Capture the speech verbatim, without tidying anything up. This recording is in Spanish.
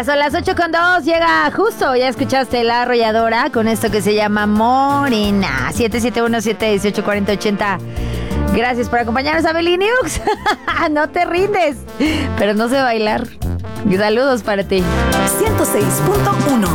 Ya son las ocho con dos, llega justo, ya escuchaste La Arrolladora con esto que se llama Morena. siete siete uno siete uno ocho cuatro cero ocho cero. Gracias por acompañarnos a Beliniux. No te rindes, pero no sé bailar. Y saludos para ti. ciento seis punto uno